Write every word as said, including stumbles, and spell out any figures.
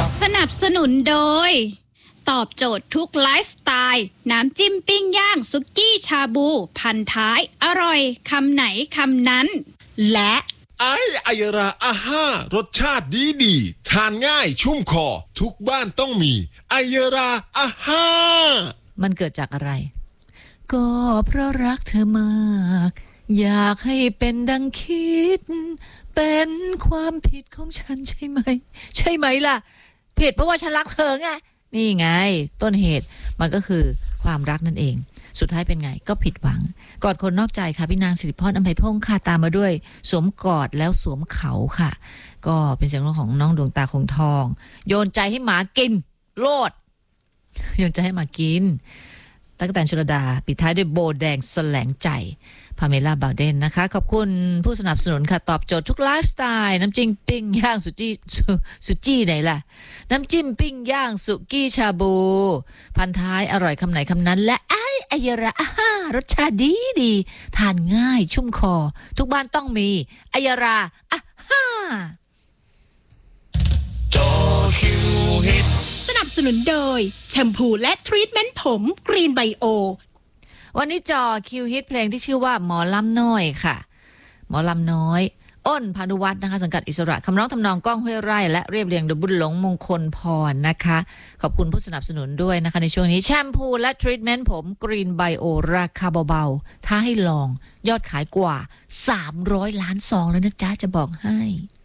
สนับสนุนโดยตอบโจทย์ทุกไลฟ์สไตล์น้ำจิ้มปิ้งย่างสุกี้ชาบูพันท้ายอร่อยคำไหนคำนั้นและไออายราอาห้ารสชาติดีดีทานง่ายชุ่มคอทุกบ้านต้องมีไอายราอาห้ามันเกิดจากอะไรก็เพราะรักเธอมากอยากให้เป็นดังคิดเป็นความผิดของฉันใช่ไหมใช่ไหมล่ะผิดเพราะว่าฉันรักเธอไงนี่ไงต้นเหตุมันก็คือความรักนั่นเองสุดท้ายเป็นไงก็ผิดหวังกอดคนนอกใจค่ะพี่นางสิริพรอำไพพงษ์ค่ะตามมาด้วยสวมกอดแล้วสวมเขาค่ะก็เป็นเสียงร้องของน้องดวงตาคงทองโยนใจให้หมากินโลดโยนใจให้หมากินตั๊กแตนชลดาปิดท้ายด้วยโบแดงแสลงใจพาเมล่าบาวเดนนะคะขอบคุณผู้สนับสนุนค่ะตอบโจทย์ทุกไลฟ์สไตล์น้ำจิ้มปิ้งย่างสุจี้สุจี้ไหนล่ะน้ำจิ้มปิ้งย่างสุกี้ชาบูพันท้ายอร่อยคำไหนคำนั้นและไอ้อายระอาห้ารสชาติดีดีทานง่ายชุ่มคอทุกบ้านต้องมีอายระอาห้าจอคิวฮิตสนับสนุนโดยแชมพูและทรีทเมนต์ผมกรีนไบโอวันนี้จอคิวฮิตเพลงที่ชื่อว่าหมอลำน้อยค่ะหมอลำน้อยอ้นพานุวัฒน์นะคะสังกัดอิสระคำร้องทำนองก้องห้วยไร่และเรียบเรียงโดยบุญหลงมงคลพรนะคะขอบคุณผู้สนับสนุนด้วยนะคะในช่วงนี้แชมพูและทรีทเมนต์ผมกรีนไบโอราคาเบาๆถ้าให้ลองยอดขายกว่าสามร้อยล้านซองแล้วนะจ๊ะจะบอกให้